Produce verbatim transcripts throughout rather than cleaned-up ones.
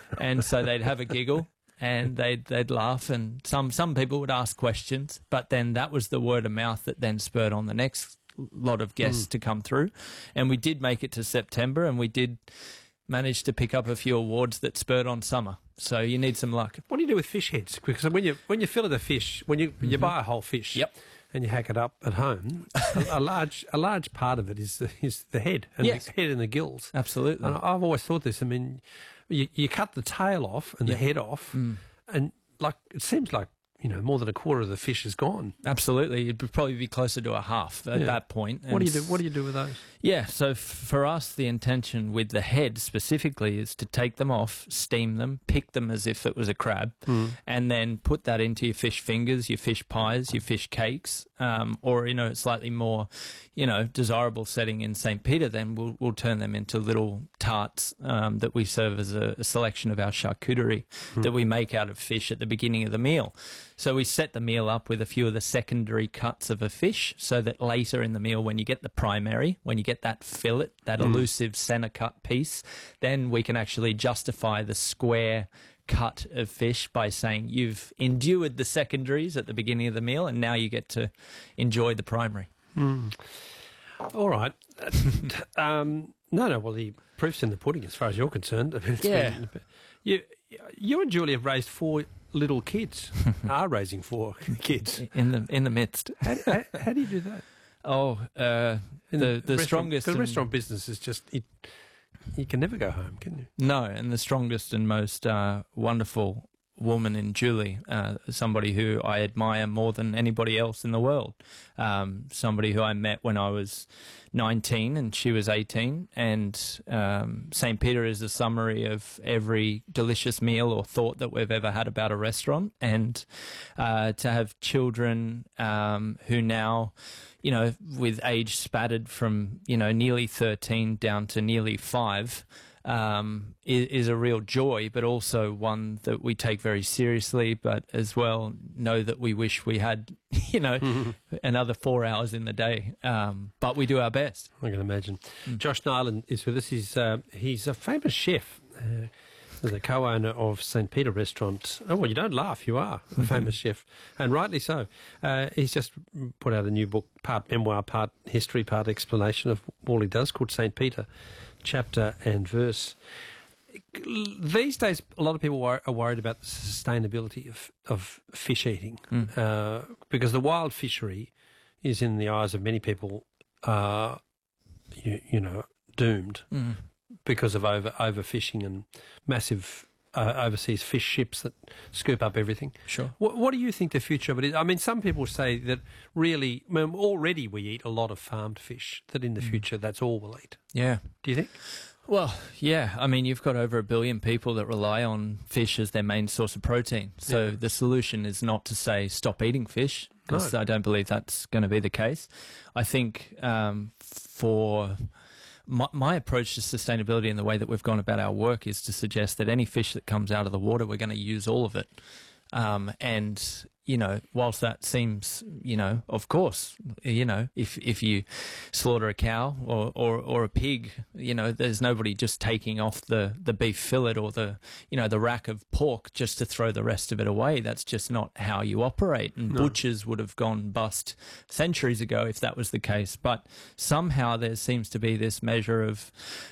And so they'd have a giggle and they'd, they'd laugh, and some, some people would ask questions, but then that was the word of mouth that then spurred on the next lot of guests mm. to come through. And we did make it to September, and we did manage to pick up a few awards that spurred on summer. So you need some luck. What do you do with fish heads? Because when you when you fillet a fish, when you you mm-hmm. buy a whole fish, yep. and you hack it up at home, a, a large a large part of it is the is the head and yes. the head and the gills. Absolutely. And I've always thought this. I mean, you you cut the tail off and yep. the head off, mm. and like it seems like, you know, more than a quarter of the fish is gone. Absolutely. It'd probably be closer to a half at yeah. that point. What do you do? What do you do with those? Yeah, so f- for us, the intention with the head specifically is to take them off, steam them, pick them as if it was a crab, mm. and then put that into your fish fingers, your fish pies, your fish cakes, um, or, you know, slightly more, you know, desirable setting in Saint Peter, then we'll, we'll turn them into little tarts um, that we serve as a, a selection of our charcuterie mm. that we make out of fish at the beginning of the meal. So we set the meal up with a few of the secondary cuts of a fish so that later in the meal, when you get the primary, when you get that fillet, that mm. elusive centre cut piece, then we can actually justify the square cut of fish by saying you've endured the secondaries at the beginning of the meal and now you get to enjoy the primary. Mm. All right. um, no, no, well, the proof's in the pudding as far as you're concerned. I mean, it's yeah. Been, you, you and Julie have raised four little kids, are raising four kids. In the in the midst. How, how, how do you do that? Oh, uh, the, the, the strongest... The restaurant business is just... It, you can never go home, can you? No, and the strongest and most uh, wonderful woman in Julie, uh, somebody who I admire more than anybody else in the world, um, somebody who I met when I was nineteen and she was eighteen, and um, Saint Peter is a summary of every delicious meal or thought that we've ever had about a restaurant, and uh, to have children um, who now, you know, with age spattered from, you know, nearly thirteen down to nearly five, um, is, is a real joy, but also one that we take very seriously, but as well know that we wish we had, you know, mm-hmm. another four hours in the day. Um, but we do our best. I can imagine. Mm. Josh Nyland is with us. He's, uh, he's a famous chef. Uh, the co-owner of Saint Peter Restaurant. Oh, well, you don't laugh. You are a famous chef, and rightly so. Uh, he's just put out a new book, part memoir, part history, part explanation of all he does, called Saint Peter, Chapter and Verse. These days, a lot of people are worried about the sustainability of, of fish eating mm. uh, because the wild fishery is, in the eyes of many people, uh, you, you know, doomed. Mm. Because of over overfishing and massive uh, overseas fish ships that scoop up everything. Sure. What, what do you think the future of it is? I mean, some people say that really, I mean, already we eat a lot of farmed fish, that in the mm. future that's all we'll eat. Yeah. Do you think? Well, yeah. I mean, you've got over a billion people that rely on fish as their main source of protein. So yeah. the solution is not to say stop eating fish, because no. I don't believe that's going to be the case. I think um, for... My, my approach to sustainability and the way that we've gone about our work is to suggest that any fish that comes out of the water, we're going to use all of it. Um, and, you know, whilst that seems, you know, of course, you know, if if you slaughter a cow or, or, or a pig, you know, there's nobody just taking off the, the beef fillet or the, you know, the rack of pork just to throw the rest of it away. That's just not how you operate. And no. butchers would have gone bust centuries ago if that was the case. But somehow there seems to be this measure of,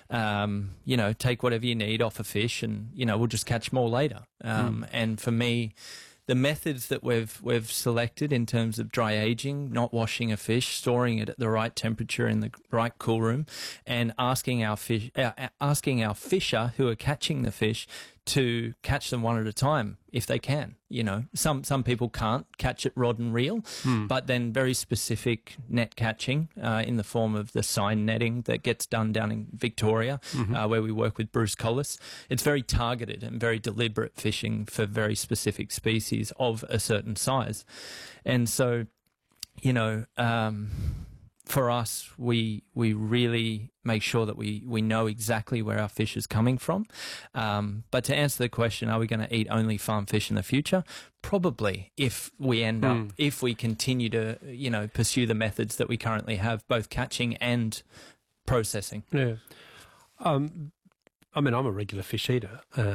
um, you know, take whatever you need off a fish and, you know, we'll just catch more later. Um, mm. And for me, the methods that we've we've selected in terms of dry aging, not washing a fish, storing it at the right temperature in the right cool room, and asking our fish, uh, asking our fisher who are catching the fish to catch them one at a time if they can. You know, some some people can't catch it rod and reel, hmm. but then very specific net catching uh, in the form of the sign netting that gets done down in Victoria, mm-hmm. uh, where we work with Bruce Collis. It's very targeted and very deliberate fishing for very specific species of a certain size. And so, you know, um, for us, we we really make sure that we, we know exactly where our fish is coming from. Um, but to answer the question, are we going to eat only farm fish in the future? Probably, if we end mm. up, if we continue to, you know, pursue the methods that we currently have, both catching and processing. Yeah. Um, I mean, I'm a regular fish eater. Uh,